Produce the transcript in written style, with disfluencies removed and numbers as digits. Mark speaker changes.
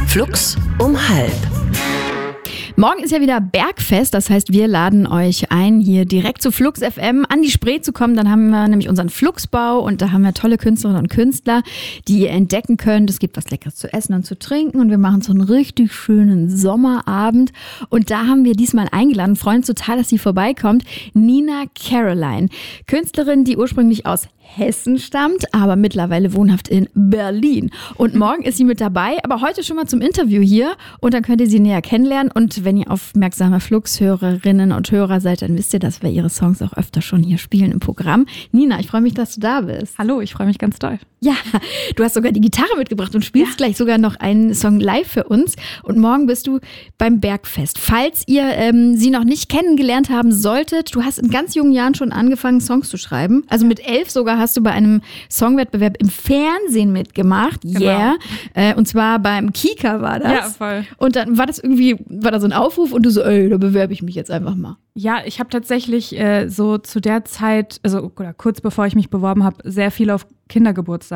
Speaker 1: Flux um 12:30.
Speaker 2: Morgen ist ja wieder Bergfest, das heißt, wir laden euch ein, hier direkt zu Flux FM an die Spree zu kommen. Dann haben wir nämlich unseren Fluxbau und da haben wir tolle Künstlerinnen und Künstler, die ihr entdecken könnt. Es gibt was Leckeres zu essen und zu trinken und wir machen so einen richtig schönen Sommerabend. Und da haben wir diesmal eingeladen, freuen uns total, dass sie vorbeikommt, Nina Caroline. Künstlerin, die ursprünglich aus Hessen stammt, aber mittlerweile wohnhaft in Berlin. Und morgen ist sie mit dabei, aber heute schon mal zum Interview hier und dann könnt ihr sie näher kennenlernen. Und wenn ihr aufmerksame Flux-Hörerinnen und Hörer seid, dann wisst ihr, dass wir ihre Songs auch öfter schon hier spielen im Programm. Nina, ich freue mich, dass du da bist.
Speaker 3: Hallo, ich freue mich ganz doll.
Speaker 2: Ja, du hast sogar die Gitarre mitgebracht und spielst gleich sogar noch einen Song live für uns. Und morgen bist du beim Bergfest. Falls ihr sie noch nicht kennengelernt haben solltet, du hast in ganz jungen Jahren schon angefangen, Songs zu schreiben. Also mit 11 sogar hast du bei einem Songwettbewerb im Fernsehen mitgemacht. Yeah. Genau. Und zwar beim Kika war das.
Speaker 3: Ja, voll.
Speaker 2: Und dann war da so ein Aufruf und du so, da bewerbe ich mich jetzt einfach mal.
Speaker 3: Ja, ich habe tatsächlich so zu der Zeit, oder kurz bevor ich mich beworben habe, sehr viel auf Kindergeburtstag